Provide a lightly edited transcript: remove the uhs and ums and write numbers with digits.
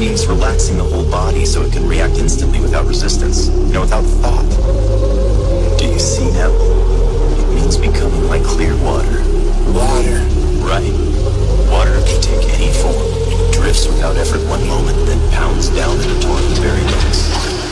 means relaxing the whole body so it can react instantly without resistance, without thought. Do you see now? It means becoming like clear water. Water. Right. Water can take any form, drifts without effort one moment, then pounds down in a